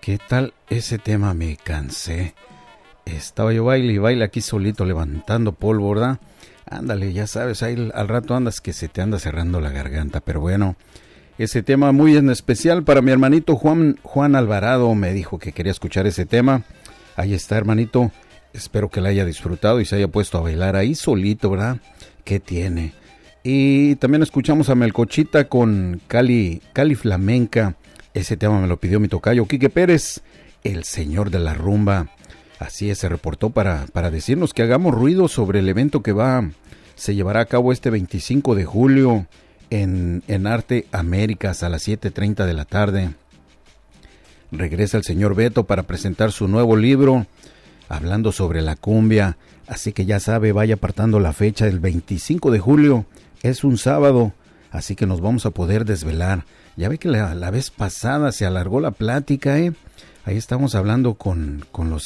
¿Qué tal ese tema? Me cansé. Estaba yo baile y baile aquí solito levantando polvo, ¿verdad? Ándale, ya sabes, ahí al rato andas que se te anda cerrando la garganta. Pero bueno, ese tema muy en especial para mi hermanito Juan Alvarado. Me dijo que quería escuchar ese tema. Ahí está, hermanito. Espero que la haya disfrutado y se haya puesto a bailar ahí solito, ¿verdad? ¿Qué tiene? Y también escuchamos a Melcochita con Cali Flamenca. Ese tema me lo pidió mi tocayo Quique Pérez, el señor de la rumba. Así es, se reportó para decirnos que hagamos ruido sobre el evento que se llevará a cabo este 25 de julio en Arte Américas a las 7:30 de la tarde. Regresa el señor Beto para presentar su nuevo libro, hablando sobre la cumbia. Así que ya sabe, vaya apartando la fecha, el 25 de julio, es un sábado, así que nos vamos a poder desvelar. Ya ve que la vez pasada se alargó la plática, Ahí estamos hablando con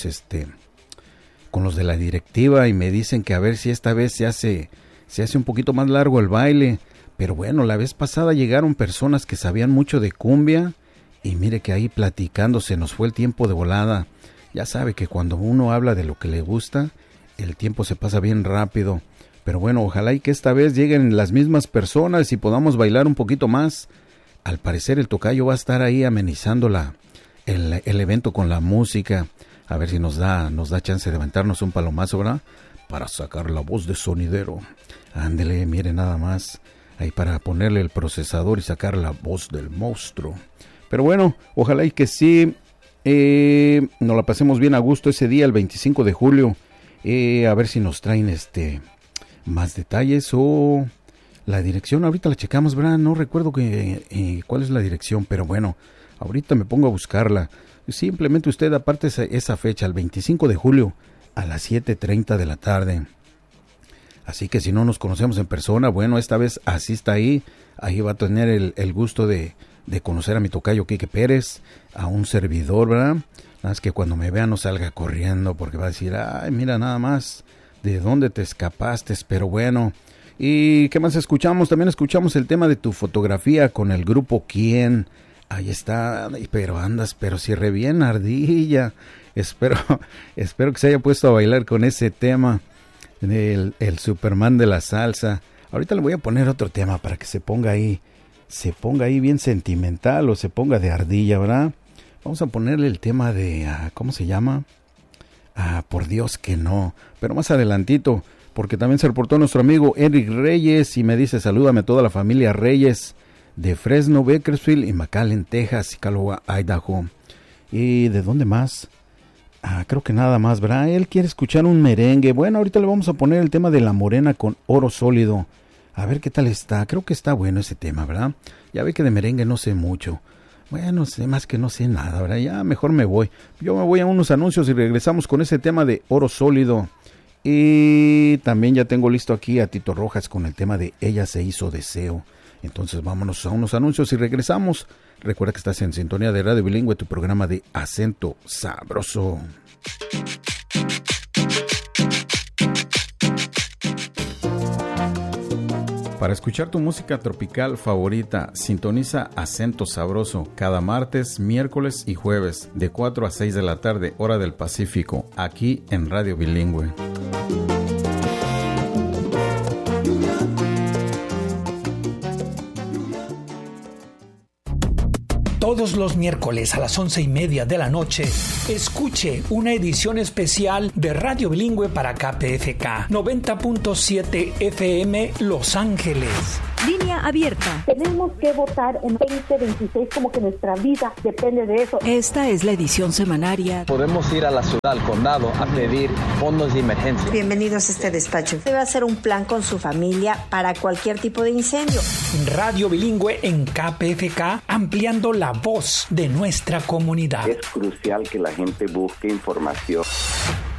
los de la directiva y me dicen que a ver si esta vez se hace un poquito más largo el baile. Pero bueno, la vez pasada llegaron personas que sabían mucho de cumbia y mire que ahí platicando se nos fue el tiempo de volada. Ya sabe que cuando uno habla de lo que le gusta, el tiempo se pasa bien rápido. Pero bueno, ojalá y que esta vez lleguen las mismas personas y podamos bailar un poquito más. Al parecer el tocayo va a estar ahí amenizando el evento con la música. A ver si nos da chance de aventarnos un palomazo, ¿verdad? Para sacar la voz de sonidero. Ándele, mire nada más. Ahí para ponerle el procesador y sacar la voz del monstruo. Pero bueno, ojalá y que sí nos la pasemos bien a gusto ese día, el 25 de julio. A ver si nos traen más detalles o la dirección. Ahorita la checamos, ¿verdad? No recuerdo cuál es la dirección, pero bueno, ahorita me pongo a buscarla. Simplemente usted aparte esa fecha, el 25 de julio a las 7:30 de la tarde. Así que si no nos conocemos en persona, bueno, esta vez asista ahí va a tener el gusto de conocer a mi tocayo Quique Pérez, a un servidor, ¿verdad? Nada más que cuando me vea no salga corriendo porque va a decir, ay, mira nada más, ¿de dónde te escapaste? Pero bueno, ¿y qué más escuchamos? También escuchamos el tema de tu fotografía con el grupo Quién. Ahí está, pero si re bien ardilla. Espero que se haya puesto a bailar con ese tema, el Superman de la salsa. Ahorita le voy a poner otro tema para que se ponga ahí bien sentimental o se ponga de ardilla, ¿verdad? Vamos a ponerle el tema de, ¿cómo se llama? Por Dios que no. Pero más adelantito, porque también se reportó nuestro amigo Eric Reyes y me dice, salúdame a toda la familia Reyes de Fresno, Bakersfield y McAllen, Texas y Calowa, Idaho. ¿Y de dónde más? Creo que nada más, ¿verdad? Él quiere escuchar un merengue. Bueno, ahorita le vamos a poner el tema de La Morena con Oro Sólido. A ver qué tal está. Creo que está bueno ese tema, ¿verdad? Ya ve que de merengue no sé mucho. Bueno, sé más que no sé nada, ¿verdad? Ya mejor me voy. Yo me voy a unos anuncios y regresamos con ese tema de Oro Sólido. Y también ya tengo listo aquí a Tito Rojas con el tema de Ella se hizo deseo. Entonces vámonos a unos anuncios y regresamos. Recuerda que estás en sintonía de Radio Bilingüe, tu programa de acento sabroso. Para escuchar tu música tropical favorita, sintoniza Acento Sabroso cada martes, miércoles y jueves de 4 a 6 de la tarde, hora del Pacífico, aquí en Radio Bilingüe. Todos los miércoles a las 11:30 de la noche, escuche una edición especial de Radio Bilingüe para KPFK 90.7 FM Los Ángeles. Línea abierta. Tenemos que votar en 2026 como que nuestra vida depende de eso. Esta es la edición semanaria. Podemos ir a la ciudad, al condado, a pedir fondos de emergencia. Bienvenidos a este despacho. Debe hacer un plan con su familia para cualquier tipo de incendio. Radio Bilingüe en KPFK, ampliando la voz de nuestra comunidad. Es crucial que la gente busque información.